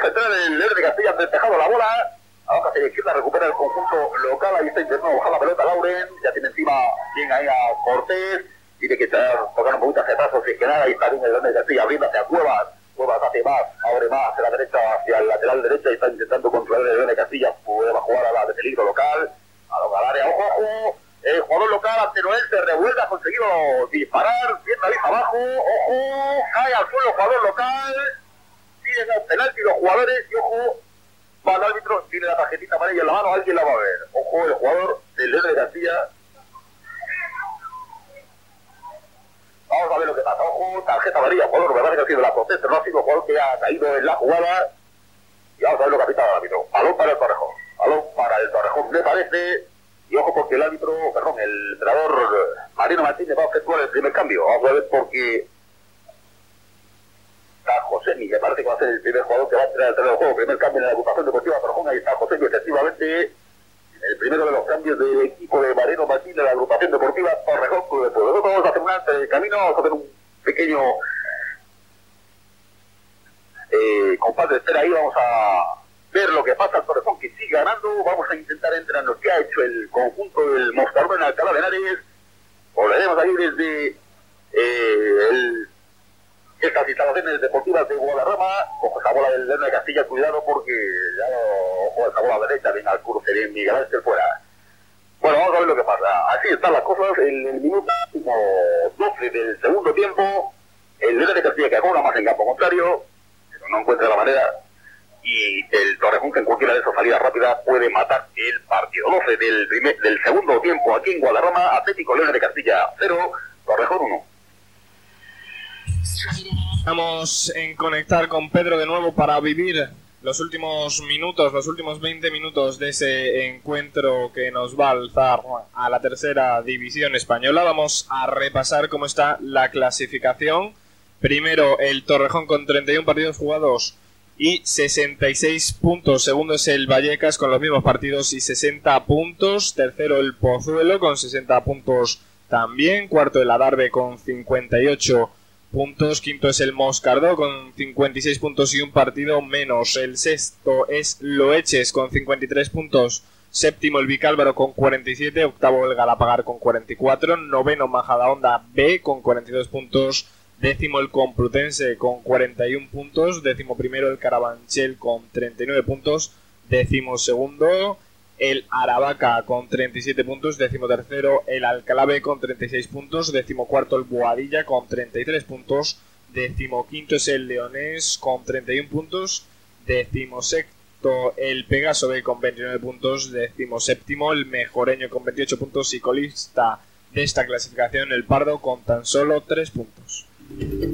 central el León de Castilla despejado la bola. Ahora hacia la izquierda recupera el conjunto local. Ahí está intentando bajar la pelota Lauren. Ya tiene encima bien ahí a Cortés. Tiene que tocar un poquito hacia atrás, si es que nada. Ahí está bien el León de Castilla abriendo hacia Cuevas. Cuevas hace más, abre más hacia la derecha, hacia el lateral derecha. Y está intentando controlar el León de Castilla. Puede jugar a la de peligro local. Al área, ojo. El jugador local ante Noel se revuelve, ha conseguido disparar, pierna vieja abajo, ojo, cae al suelo el jugador local, piden el penalti los jugadores y ojo, va el árbitro, tiene la tarjetita amarilla en la mano, alguien la va a ver, ojo, el jugador del León de Castilla. Vamos a ver lo que pasa, ojo, tarjeta amarilla, jugador, me parece que ha sido la protesta, no ha sido el jugador que ha caído en la jugada, y vamos a ver lo que ha pitado el árbitro, balón para el Torrejón, me parece. Y ojo porque el entrenador Marino Martínez va a efectuar el primer cambio. Vamos a ver porque está Josemi, me parece que va a ser el primer jugador que va a entrar al terreno del juego. Primer cambio en la agrupación deportiva Torrejón, ahí está Josemi, efectivamente. El primero de los cambios del equipo de Marino Martínez en la agrupación deportiva Torrejón Club de Fútbol. Nosotros vamos a hacer un antes del camino, vamos a hacer un pequeño compás de espera ahí, vamos a ver lo que pasa al Torrejón, que sigue ganando. Vamos a intentar entrar en lo que ha hecho el conjunto del Moscardón en Alcalá de Henares. Volveremos ahí desde estas instalaciones deportivas de Guadarrama. Ojo esa bola del León de Castilla, cuidado porque ya ojo esa bola derecha, bien al cruce, bien Miguel Ángel fuera. Bueno, vamos a ver lo que pasa. Así están las cosas. En el minuto 12 del segundo tiempo, el León de Castilla que juega más en campo contrario, pero no encuentra la manera. Y el Torrejón, que en cualquiera de esas salidas rápidas puede matar el partido. 12 del segundo tiempo aquí en Guadarrama, Atlético León de Castilla 0, Torrejón 1. Vamos en conectar con Pedro de nuevo para vivir los últimos minutos, los últimos 20 minutos de ese encuentro que nos va a alzar a la tercera división española. Vamos a repasar cómo está la clasificación. Primero el Torrejón con 31 partidos jugados y 66 puntos. Segundo es el Vallecas con los mismos partidos y 60 puntos. Tercero el Pozuelo con 60 puntos también. Cuarto el Adarve con 58 puntos. Quinto es el Moscardó con 56 puntos y un partido menos. El sexto es Loeches con 53 puntos. Séptimo el Vicálvaro con 47. Octavo el Galapagar con 44. Noveno Majadahonda B con 42 puntos. Décimo el Complutense con 41 puntos. Décimo primero el Carabanchel con 39 puntos. Décimo segundo el Aravaca con 37 puntos. Décimo tercero el Alcalá B con 36 puntos. Décimo cuarto el Boadilla con 33 puntos. Décimo quinto es el Leonés con 31 puntos. Décimo sexto el Pegaso B con 29 puntos. Décimo séptimo el Mejoreño con 28 puntos. Y colista de esta clasificación el Pardo con tan solo 3 puntos.